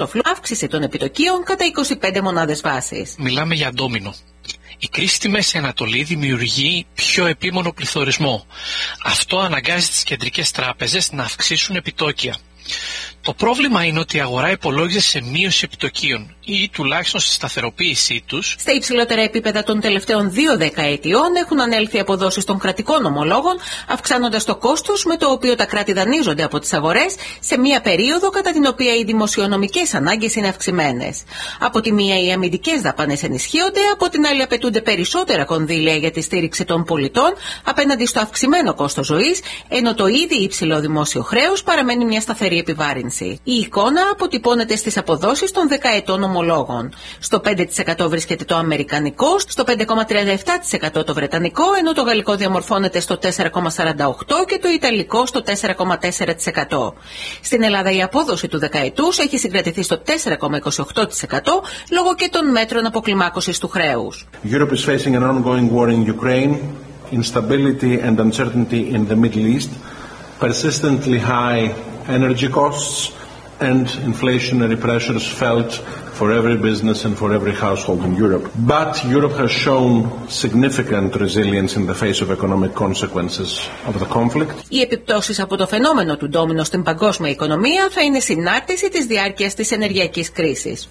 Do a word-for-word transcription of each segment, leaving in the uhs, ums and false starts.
καρτοφλού αύξηση των επιτοκίων κατά είκοσι πέντε μονάδες βάσης. Μιλάμε για ντόμινο. Η κρίση στη Μέση Ανατολή δημιουργεί πιο επίμονο πληθωρισμό. Αυτό αναγκάζει τις κεντρικές τράπεζες να αυξήσουν επιτόκια. Το πρόβλημα είναι ότι η αγορά υπολόγιζε σε μείωση επιτοκίων ή τουλάχιστον στη σταθεροποίησή τους. Στα υψηλότερα επίπεδα των τελευταίων δύο δεκαετιών έχουν ανέλθει οι αποδόσεις των κρατικών ομολόγων, αυξάνοντας το κόστος με το οποίο τα κράτη δανείζονται από τις αγορές σε μία περίοδο κατά την οποία οι δημοσιονομικές ανάγκες είναι αυξημένες. Από τη μία οι αμυντικές δαπάνες ενισχύονται, από την άλλη απαιτούνται περισσότερα κονδύλια για τη στήριξη των πολιτών απέναντι στο αυξημένο κόστος ζωής, ενώ το ήδη υψηλό δημόσιο χρέος παραμένει μια σταθερή επιβάρυνση. Η εικόνα αποτυπώνεται στις αποδόσεις των δεκαετών ομολόγων. Στο πέντε τοις εκατό βρίσκεται το αμερικανικό, στο πέντε κόμμα τριάντα επτά τοις εκατό το βρετανικό, ενώ το γαλλικό διαμορφώνεται στο τέσσερα κόμμα σαράντα οκτώ τοις εκατό και το ιταλικό στο τέσσερα κόμμα τέσσερα τοις εκατό. Στην Ελλάδα η απόδοση του δεκαετούς έχει συγκρατηθεί στο τέσσερα κόμμα είκοσι οκτώ τοις εκατό λόγω και των μέτρων αποκλιμάκωσης του χρέους. Europe is facing an ongoing war in Ukraine, instability and uncertainty in the Middle East, persistently high energy costs and inflationary pressures felt for every business and for every household in Europe. But Europe has shown significant resilience in the face of economic consequences of the conflict. Οι επιπτώσεις από το φαινόμενο του ντόμινο στην παγκόσμια οικονομία θα είναι συνάρτηση της διάρκειας της ενεργειακής κρίσης.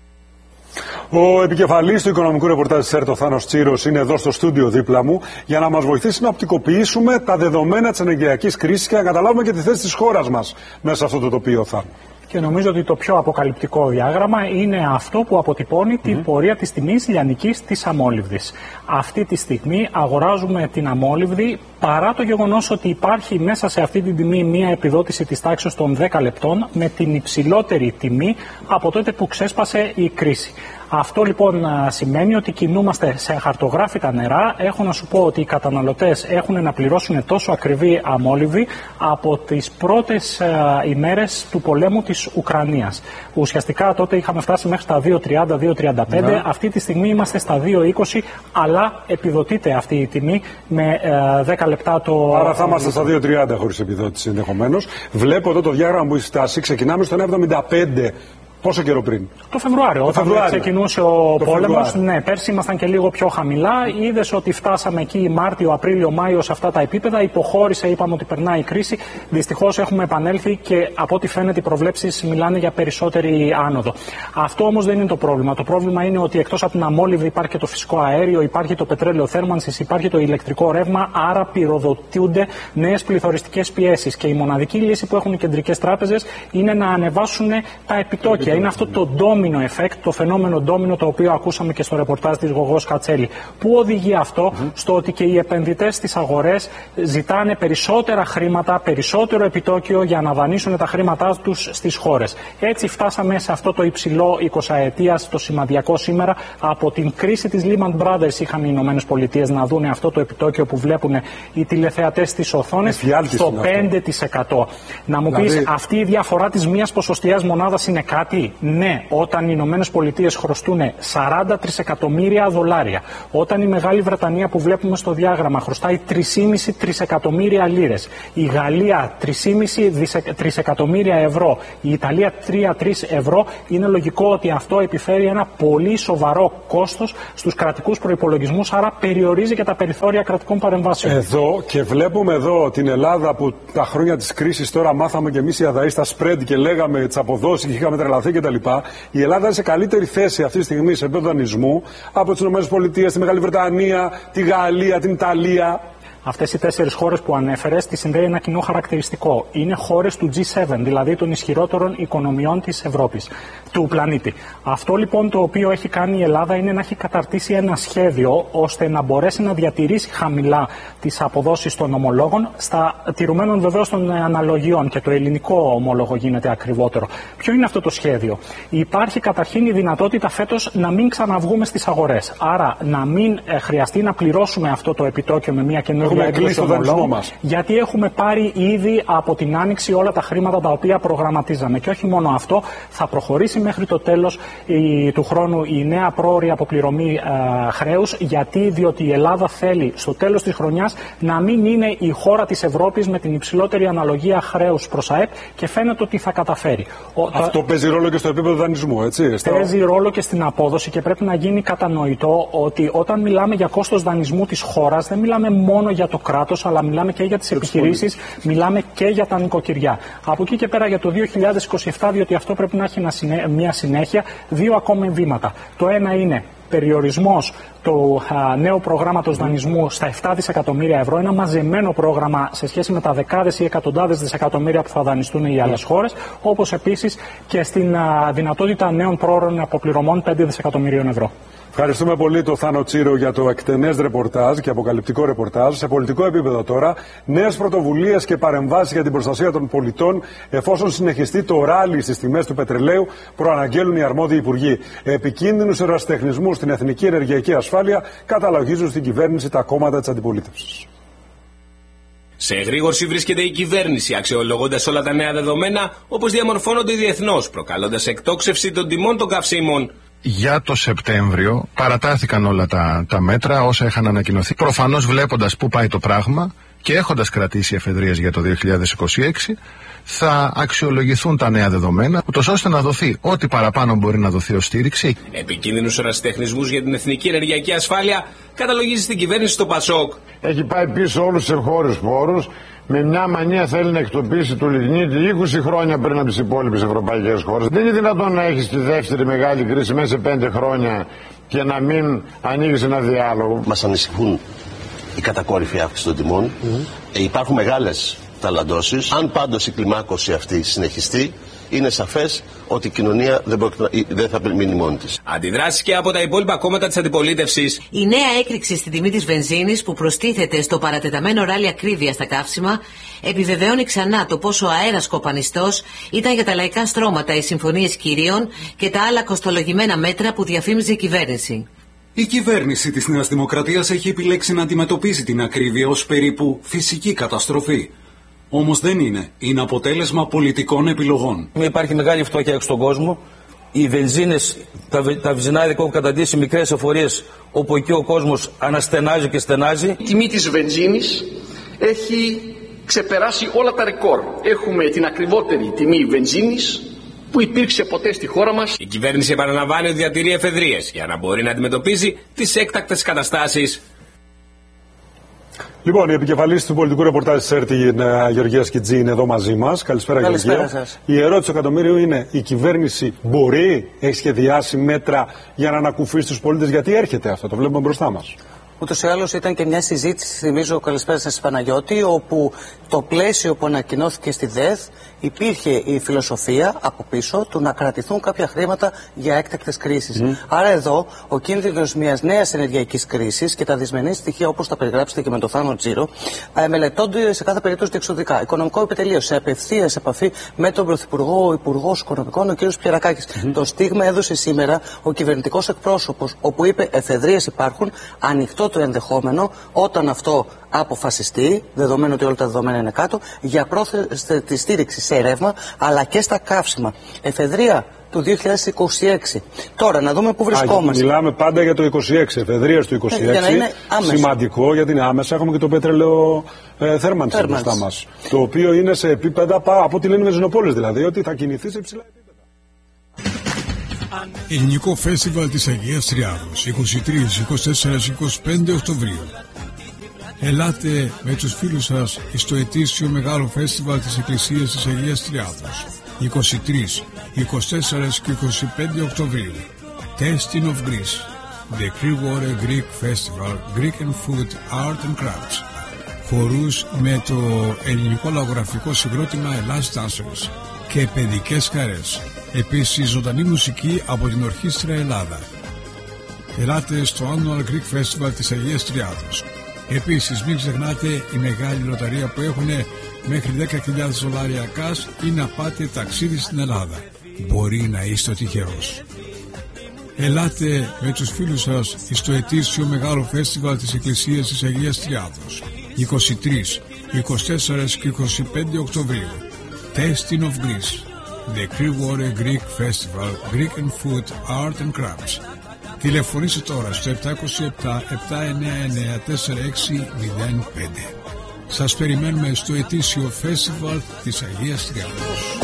Ο επικεφαλής του οικονομικού ρεπορτάζ της ΕΡΤ, ο Θάνος Τσίρος, είναι εδώ στο στούντιο δίπλα μου για να μας βοηθήσει να οπτικοποιήσουμε τα δεδομένα της ενεργειακής κρίσης και να καταλάβουμε και τη θέση της χώρας μας μέσα σε αυτό το τοπίο, Θάνο. Και νομίζω ότι το πιο αποκαλυπτικό διάγραμμα είναι αυτό που αποτυπώνει mm-hmm. την πορεία της τιμής λιανικής της αμόλυβδης. Αυτή τη στιγμή αγοράζουμε την αμόλυβδη παρά το γεγονός ότι υπάρχει μέσα σε αυτή την τιμή μία επιδότηση της τάξης των δέκα λεπτών με την υψηλότερη τιμή από τότε που ξέσπασε η κρίση. Αυτό λοιπόν σημαίνει ότι κινούμαστε σε χαρτογράφητα νερά. Έχω να σου πω ότι οι καταναλωτές έχουν να πληρώσουν τόσο ακριβή αμόλυβδη από τις πρώτες ημέρες του πολέμου της Ουκρανίας. Ουσιαστικά τότε είχαμε φτάσει μέχρι τα δύο τριάντα δύο τριάντα πέντε. Ναι. Αυτή τη στιγμή είμαστε στα δύο είκοσι, αλλά επιδοτείται αυτή η τιμή με δέκα λεπτά το. Άρα θα είμαστε στα δύο τριάντα χωρίς επιδότηση ενδεχομένως. Βλέπω εδώ το διάγραμμα που έχει φτάσει. Ξεκινάμε στο ένα εβδομήντα πέντε. Πόσο καιρό πριν? Το Φεβρουάριο. Το όταν Φεβρουάριο. ξεκινούσε ο πόλεμος. Ναι, πέρσι ήμασταν και λίγο πιο χαμηλά. Είδες ότι φτάσαμε εκεί Μάρτιο, Απρίλιο, Μάιο σε αυτά τα επίπεδα. Υποχώρησε, είπαμε ότι περνάει η κρίση. Δυστυχώς έχουμε επανέλθει και από ό,τι φαίνεται οι προβλέψεις μιλάνε για περισσότερη άνοδο. Αυτό όμως δεν είναι το πρόβλημα. Το πρόβλημα είναι ότι εκτός από την αμόλυβδη υπάρχει και το φυσικό αέριο, υπάρχει το πετρέλαιο θέρμανσης, υπάρχει το ηλεκτρικό ρεύμα. Άρα πυροδοτούνται νέες πληθωριστικές πιέσεις. Και η μοναδική λύση που έχουν οι κεντρικές τράπεζες είναι να ανεβάσουν τα επιτόκια. Είναι αυτό το domino effect, το φαινόμενο domino το οποίο ακούσαμε και στο ρεπορτάζ της Γογός Κατσέλη. Πού οδηγεί αυτό? Mm-hmm. Στο ότι και οι επενδυτές στις αγορές ζητάνε περισσότερα χρήματα, περισσότερο επιτόκιο για να δανείσουν τα χρήματά τους στις χώρες. Έτσι φτάσαμε σε αυτό το υψηλό εικοσαετίας, το σημαδιακό σήμερα. Από την κρίση της Lehman Brothers είχαν οι Ηνωμένες Πολιτείες να δουν αυτό το επιτόκιο που βλέπουν οι τηλεθεατές στις οθόνες στο πέντε τοις εκατό. Να μου δηλαδή... πεις, αυτή η διαφορά της μίας ποσοστιαίας μονάδας είναι κάτι? Ναι, όταν οι Ηνωμένες Πολιτείες χρωστούν σαράντα τρισεκατομμύρια δολάρια, όταν η Μεγάλη Βρετανία που βλέπουμε στο διάγραμμα χρωστάει τρία κόμμα πέντε τρισεκατομμύρια λίρες, η Γαλλία τρία κόμμα πέντε τρισεκατομμύρια ευρώ, η Ιταλία τρία κόμμα τρία ευρώ, είναι λογικό ότι αυτό επιφέρει ένα πολύ σοβαρό κόστος στους κρατικούς προϋπολογισμούς, άρα περιορίζει και τα περιθώρια κρατικών παρεμβάσεων. Εδώ και βλέπουμε εδώ την Ελλάδα που τα χρόνια της κρίσης τώρα μάθαμε και εμείς οι αδαείς στα spread και λέγαμε τις αποδόσεις και είχαμε τρελαθεί κτλ. Η Ελλάδα είναι σε καλύτερη θέση αυτή τη στιγμή σε επίπεδο δανεισμού από τις ΗΠΑ, τη Μεγάλη Βρετανία, τη Γαλλία, την Ιταλία. Αυτές οι τέσσερις χώρες που ανέφερες τις συνδέει ένα κοινό χαρακτηριστικό. Είναι χώρες του τζι επτά, δηλαδή των ισχυρότερων οικονομιών της Ευρώπης, του πλανήτη. Αυτό λοιπόν το οποίο έχει κάνει η Ελλάδα είναι να έχει καταρτήσει ένα σχέδιο ώστε να μπορέσει να διατηρήσει χαμηλά τις αποδόσεις των ομολόγων, στα τηρουμένων βεβαίως των αναλογιών, και το ελληνικό ομόλογο γίνεται ακριβότερο. Ποιο είναι αυτό το σχέδιο? Υπάρχει καταρχήν η δυνατότητα φέτος να μην ξαναβγούμε στις αγορές. Άρα να μην ε, χρειαστεί να πληρώσουμε αυτό το επιτόκιο με μια καινούργια για έκδοση ομολόγων, γιατί έχουμε πάρει ήδη από την Άνοιξη όλα τα χρήματα τα οποία προγραμματίζαμε. Και όχι μόνο αυτό, θα προχωρήσει μέχρι το τέλος η, του χρόνου η νέα πρόωρη αποπληρωμή ε, χρέους, γιατί διότι η Ελλάδα θέλει στο τέλος της χρονιάς να μην είναι η χώρα της Ευρώπης με την υψηλότερη αναλογία χρέους προς ΑΕΠ, και φαίνεται ότι θα καταφέρει. Αυτό τα... παίζει ρόλο και στο επίπεδο δανεισμού, έτσι. Παίζει ρόλο και στην απόδοση, και πρέπει να γίνει κατανοητό ότι όταν μιλάμε για κόστος δανεισμού της χώρας, δεν μιλάμε μόνο για το κράτος, αλλά μιλάμε και για τις επιχειρήσεις, μιλάμε και για τα νοικοκυριά. Από εκεί και πέρα για το δύο χιλιάδες είκοσι επτά, διότι αυτό πρέπει να έχει μια συνέχεια, δύο ακόμη βήματα. Το ένα είναι περιορισμός του α, νέου προγράμματος δανεισμού στα επτά δισεκατομμύρια ευρώ, ένα μαζεμένο πρόγραμμα σε σχέση με τα δεκάδες ή εκατοντάδες δισεκατομμύρια που θα δανειστούν οι άλλες χώρες, όπως επίσης και στην α, δυνατότητα νέων πρόωρων αποπληρωμών πέντε δισεκατομμυρίων ευρώ. Ευχαριστούμε πολύ τον Θάνο Τσίρο για το εκτενές ρεπορτάζ και αποκαλυπτικό ρεπορτάζ. Σε πολιτικό επίπεδο τώρα, νέες πρωτοβουλίες και παρεμβάσεις για την προστασία των πολιτών, εφόσον συνεχιστεί το ράλι στις τιμές του πετρελαίου, προαναγγέλουν οι αρμόδιοι υπουργοί. Επικίνδυνους ερασιτεχνισμούς στην εθνική ενεργειακή ασφάλεια καταλογίζουν στην κυβέρνηση τα κόμματα της αντιπολίτευσης. Σε εγρήγορση βρίσκεται η κυβέρνηση, αξιολογώντας όλα τα νέα δεδομένα όπως διαμορφώνονται διεθνώς, προκαλώντας εκτόξευση των τιμών των καυσίμων. Για το Σεπτέμβριο παρατάθηκαν όλα τα, τα μέτρα όσα είχαν ανακοινωθεί. Προφανώς βλέποντας πού πάει το πράγμα και έχοντας κρατήσει εφεδρείες για το δύο χιλιάδες είκοσι έξι, θα αξιολογηθούν τα νέα δεδομένα, ούτως ώστε να δοθεί ό,τι παραπάνω μπορεί να δοθεί ως στήριξη. Επικίνδυνους ερασιτεχνισμούς για την εθνική ενεργειακή ασφάλεια καταλογίζει στην κυβέρνηση το ΠΑΣΟΚ. Έχει πάει πίσω όλους τους εγχώριους πόρους. Με μια μανία θέλει να εκτοπίσει το λιγνίτη είκοσι χρόνια πριν από τις υπόλοιπες ευρωπαϊκές χώρες. Δεν είναι δυνατόν να έχεις τη δεύτερη μεγάλη κρίση μέσα σε πέντε χρόνια και να μην ανοίγεις ένα διάλογο. Μας ανησυχούν η κατακόρυφη αύξηση των τιμών. Mm-hmm. ε, υπάρχουν μεγάλες ταλαντώσεις. Αν πάντως η κλιμάκωση αυτή συνεχιστεί, είναι σαφές ότι η κοινωνία δεν, πρόκειται, δεν θα μείνει μόνη της. Αντιδράσεις και από τα υπόλοιπα κόμματα της αντιπολίτευσης. Η νέα έκρηξη στην τιμή της βενζίνης, που προστίθεται στο παρατεταμένο ράλι ακρίβεια στα καύσιμα, επιβεβαιώνει ξανά το πόσο αέρας κοπανιστός ήταν για τα λαϊκά στρώματα οι συμφωνίες κυρίων και τα άλλα κοστολογημένα μέτρα που διαφήμιζε η κυβέρνηση. Η κυβέρνηση της Νέας Δημοκρατίας έχει επιλέξει να αντιμετωπίσει την ακρίβεια ως περίπου φυσική καταστροφή. Όμως δεν είναι. Είναι αποτέλεσμα πολιτικών επιλογών. Υπάρχει μεγάλη φτώχεια στον κόσμο. Οι βενζίνες, τα, τα βενζινάδικα έχουν καταντήσει μικρές εφορίες, όπου εκεί ο κόσμος αναστενάζει και στενάζει. Η τιμή της βενζίνης έχει ξεπεράσει όλα τα ρεκόρ. Έχουμε την ακριβότερη τιμή βενζίνης που υπήρξε ποτέ στη χώρα μας. Η κυβέρνηση επαναλαμβάνει ότι διατηρεί εφεδρείες για να μπορεί να αντιμετωπίζει τις έκτακτες καταστάσεις. Λοιπόν, η επικεφαλής του πολιτικού ρεπορτάζ της ΕΡΤ, η Γεωργία Σκιτζή, είναι εδώ μαζί μας. Καλησπέρα, Καλησπέρα Γεωργία. Σας. Η ερώτηση του εκατομμύριου είναι: η κυβέρνηση μπορεί, έχει σχεδιάσει μέτρα για να ανακουφίσει τους πολίτες? Γιατί έρχεται αυτό, το βλέπουμε μπροστά μας. Ούτως ή άλλως ήταν και μια συζήτηση, θυμίζω, καλησπέρα σας Παναγιώτη, όπου το πλαίσιο που ανακοινώθηκε στη ΔΕΘ υπήρχε η φιλοσοφία από πίσω του να κρατηθούν κάποια χρήματα για έκτακτες κρίσεις. Mm. Άρα εδώ ο κίνδυνος μιας νέας ενεργειακής κρίσης και τα δυσμενή στοιχεία, όπως τα περιγράψετε και με τον Θάνο Τσίρο, ε, μελετώνται σε κάθε περίπτωση διεξοδικά. Οικονομικό επιτελείο, σε απευθείας επαφή με τον Πρωθυπουργό, ο Υπουργός Οικονομικών, ο κ. Πιερακάκης. Mm. Το στίγμα έδωσε σήμερα ο κυβερνητικός εκπρόσωπος, όπου είπε εφεδρείες υπάρχουν, ανοιχτό το ενδεχόμενο όταν αυτό αποφασιστεί, δεδομένου ότι όλα τα δεδομένα είναι κάτω, για πρόσθετη στήριξη σε ρεύμα αλλά και στα καύσιμα. Εφεδρεία του δύο χιλιάδες είκοσι έξι. Τώρα να δούμε πού βρισκόμαστε. Α, μιλάμε πάντα για το είκοσι έξι, εφεδρείας του είκοσι έξι. Ε, για να είναι σημαντικό, γιατί είναι άμεσα. Έχουμε και το πετρέλαιο ε, θέρμανση μπροστά μας. Το οποίο είναι σε επίπεδα, από ό,τι λένε οι βενζινοπόλες δηλαδή, ότι θα κινηθεί σε υψηλά επίπεδα. Ελληνικό Φέστιβαλ της Αγίας Τριάδος, είκοσι τρεις, είκοσι τέσσερα, είκοσι πέντε Οκτωβρίου. Ελάτε με τους φίλους σας στο ετήσιο μεγάλο φέστιβαλ της Εκκλησίας της Αγίας Τριάδος, είκοσι τρεις, είκοσι τέσσερα και είκοσι πέντε Οκτωβρίου. Tasting of Greece, The Clearwater Greek Festival, Greek and Food, Art and Crafts. Χορούς με το ελληνικό λαογραφικό συγκρότημα Ελλάς Dancers και παιδικές χαρές. Επίσης ζωντανή μουσική από την Ορχήστρα Ελλάδα. Ελάτε στο Annual Greek Festival της Αγίας Τριάδος. Επίσης μην ξεχνάτε η μεγάλη λοταρία που έχουν μέχρι δέκα χιλιάδες δολάρια cash ή να πάτε ταξίδι στην Ελλάδα. Μπορεί να είστε ο τυχερός. Ελάτε με τους φίλους σας στο ετήσιο μεγάλο φέστιβαλ της Εκκλησίας της Αγίας Τριάδος. είκοσι τρεις, είκοσι τέσσερα και είκοσι πέντε Οκτωβρίου. Tasting of Greece. The Clearwater Greek Festival, Greek and Food, Art and Crafts. Τηλεφωνήστε τώρα στο επτά μηδέν επτά, επτά εννιά εννιά, τέσσερα έξι μηδέν πέντε. Σας περιμένουμε στο ετήσιο φεστιβάλ της Αγίας Τριάδος.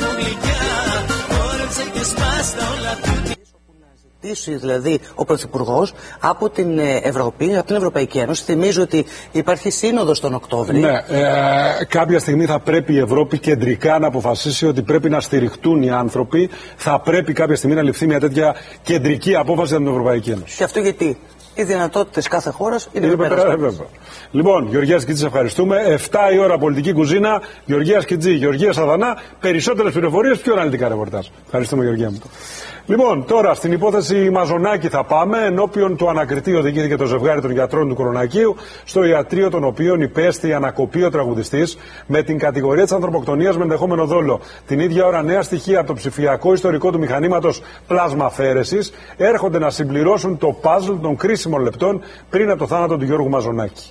Δηλαδή ο Πρωθυπουργός από την Ευρώπη, από την Ευρωπαϊκή Ένωση. Θυμίζω ότι υπάρχει σύνοδος τον Οκτώβριο. Ναι, ε, κάποια στιγμή θα πρέπει η Ευρώπη κεντρικά να αποφασίσει ότι πρέπει να στηριχτούν οι άνθρωποι. Θα πρέπει κάποια στιγμή να ληφθεί μια τέτοια κεντρική απόφαση από την Ευρωπαϊκή Ένωση. Και αυτό γιατί οι δυνατότητες κάθε χώρας είναι υπερπέρασμενες. Λοιπόν, Γεωργία Σκιτζή, ευχαριστούμε. εφτά η ώρα πολιτική κουζίνα. Γεωργία Σκιτζή, Γεωργία Σαδανά. Περισσότερες πληροφορίες, πιο αναλυτικά ρεπορτάζ. Ευχαριστούμε, Γεωργία μου. Λοιπόν, τώρα στην υπόθεση Μαζονάκη θα πάμε. Ενώπιον του ανακριτή οδηγήθηκε το ζευγάρι των γιατρών του Κορονακίου, στο ιατρείο των οποίων υπέστη ανακοπή ο τραγουδιστής, με την κατηγορία της ανθρωποκτονίας με ενδεχόμενο δόλο. Την ίδια ώρα, νέα στοιχεία από το ψηφιακό ιστορικό του μηχανήματος πλασμαφαίρεσης έρχονται να συμπληρώσουν το παζλ των κρίσιμων λεπτών πριν από το θάνατο του Γιώργου Μαζονάκη.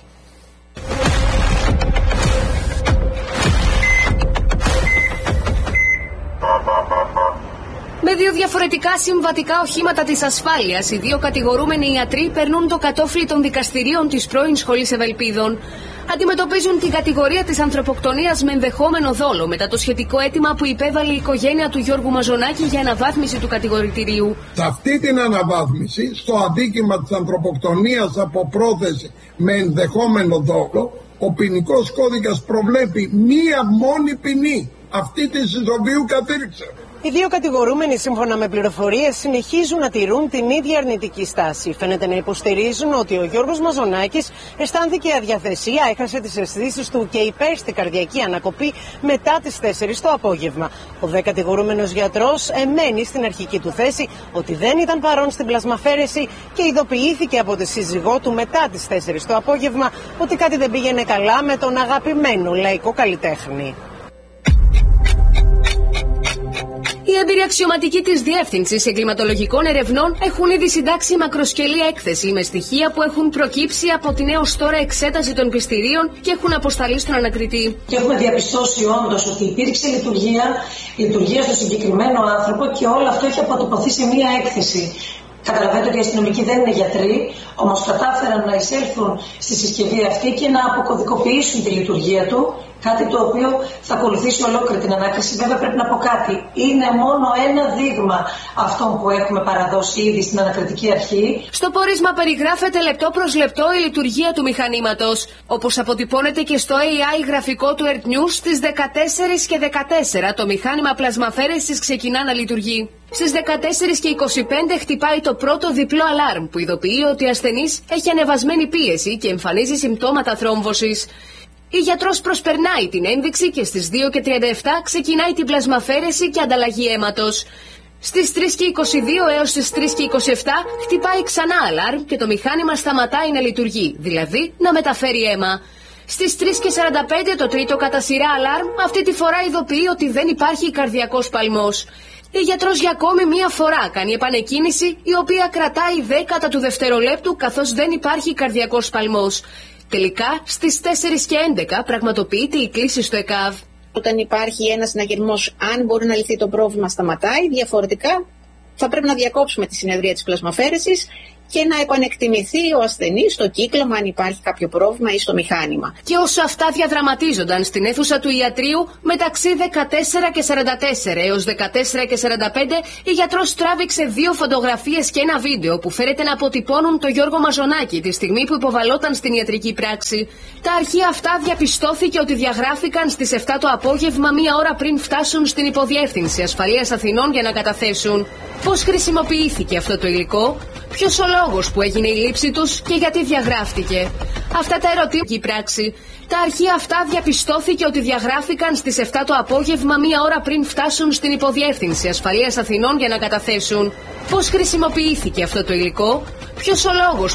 Με δύο διαφορετικά συμβατικά οχήματα της ασφάλειας, οι δύο κατηγορούμενοι ιατροί περνούν το κατόφλι των δικαστηρίων της πρώην Σχολής Ευελπίδων. Αντιμετωπίζουν την κατηγορία της ανθρωποκτονίας με ενδεχόμενο δόλο μετά το σχετικό αίτημα που υπέβαλε η οικογένεια του Γιώργου Μαζονάκη για αναβάθμιση του κατηγορητηρίου. Σε αυτή την αναβάθμιση, στο αδίκημα της ανθρωποκτονίας από πρόθεση με ενδεχόμενο δόλο, ο ποινικός κώδικας προβλέπει μία μόνη ποινή, αυτή της ισοβίου κατήρξεως. Οι δύο κατηγορούμενοι, σύμφωνα με πληροφορίες, συνεχίζουν να τηρούν την ίδια αρνητική στάση. Φαίνεται να υποστηρίζουν ότι ο Γιώργος Μαζονάκης αισθάνθηκε αδιαθεσία, έχασε τις αισθήσεις του και υπέστη καρδιακή ανακοπή μετά τις τέσσερις το απόγευμα. Ο δε κατηγορούμενος γιατρός εμένει στην αρχική του θέση ότι δεν ήταν παρόν στην πλασμαφέρεση και ειδοποιήθηκε από τη σύζυγό του μετά τις τέσσερις το απόγευμα ότι κάτι δεν πήγαινε καλά με τον αγαπημένο λαϊκό καλλιτέχνη. Οι εμπειριαξιωματικοί της Διεύθυνσης Εγκληματολογικών Ερευνών έχουν ήδη συντάξει μακροσκελή έκθεση με στοιχεία που έχουν προκύψει από την έως τώρα εξέταση των πιστηρίων και έχουν αποσταλεί στον ανακριτή. Και έχουμε διαπιστώσει όντως ότι υπήρξε λειτουργία, λειτουργία στο συγκεκριμένο άνθρωπο και όλο αυτό έχει αποτυπωθεί σε μία έκθεση. Καταλαβαίνετε ότι οι αστυνομικοί δεν είναι γιατροί, όμως κατάφεραν να εισέλθουν στη συσκευή αυτή και να αποκωδικοποιήσουν τη λειτουργία του, κάτι το οποίο θα ακολουθήσει ολόκληρη την ανάκριση. Βέβαια πρέπει να πω κάτι, είναι μόνο ένα δείγμα αυτών που έχουμε παραδώσει ήδη στην ανακριτική αρχή. Στο πόρισμα περιγράφεται λεπτό προς λεπτό η λειτουργία του μηχανήματος, όπως αποτυπώνεται και στο έι άι γραφικό του Earth News στις δεκατέσσερις και δεκατέσσερα το μηχάνημα πλασμαφέρεσης ξεκινά να λειτουργεί. Στις δεκατέσσερις και είκοσι πέντε χτυπάει το πρώτο διπλό αλάρμ που ειδοποιεί ότι ο ασθενής έχει ανεβασμένη πίεση και εμφανίζει συμπτώματα θρόμβωσης. Η γιατρός προσπερνάει την ένδειξη και στις δύο και τριάντα επτά ξεκινάει την πλασμαφέρεση και ανταλλαγή αίματος. Στις τρεις και είκοσι δύο έως τις τρεις και είκοσι επτά χτυπάει ξανά αλάρμ και το μηχάνημα σταματάει να λειτουργεί, δηλαδή να μεταφέρει αίμα. Στις τρεις και σαράντα πέντε το τρίτο κατά σειρά αλάρμ αυτή τη φορά ειδοποιεί ότι δεν υπάρχει καρδιακός παλμός. Η γιατρός για ακόμη μία φορά κάνει επανεκκίνηση, η οποία κρατάει δέκατα του δευτερολέπτου καθώς δεν υπάρχει καρδιακός παλμός. Τελικά, στις τέσσερις και έντεκα πραγματοποιείται η κλήση στο ΕΚΑΒ. Όταν υπάρχει ένας συναγερμός, αν μπορεί να λυθεί το πρόβλημα, σταματάει. Διαφορετικά, θα πρέπει να διακόψουμε τη συνεδρία της πλασμαφέρεσης και να επανεκτιμηθεί ο ασθενής στο κύκλωμα αν υπάρχει κάποιο πρόβλημα ή στο μηχάνημα. Και όσο αυτά διαδραματίζονταν στην αίθουσα του ιατρείου, μεταξύ δεκατέσσερα και σαράντα τέσσερα έως δεκατέσσερα και σαράντα πέντε, η γιατρός τράβηξε δύο φωτογραφίες και ένα βίντεο που φέρεται να αποτυπώνουν το Γιώργο Μαζονάκη τη στιγμή που υποβαλόταν στην ιατρική πράξη. Τα αρχεία αυτά διαπιστώθηκε ότι διαγράφηκαν στις επτά το απόγευμα, μία ώρα πριν φτάσουν στην Υποδιεύθυνση Ασφαλείας Αθηνών για να καταθέσουν. Πώς χρησιμοποιήθηκε αυτό το υλικό, ποιος ο λόγος που έγινε η λήψη τους και γιατί διαγράφτηκε. Αυτά τα ερωτήματα η πράξη. Τα αρχεία αυτά διαπιστώθηκε ότι διαγράφηκαν στις επτά το απόγευμα, μία ώρα πριν φτάσουν στην Υποδιεύθυνση Ασφαλείας Αθηνών για να καταθέσουν. Πώς χρησιμοποιήθηκε αυτό το υλικό, ποιος ο λόγος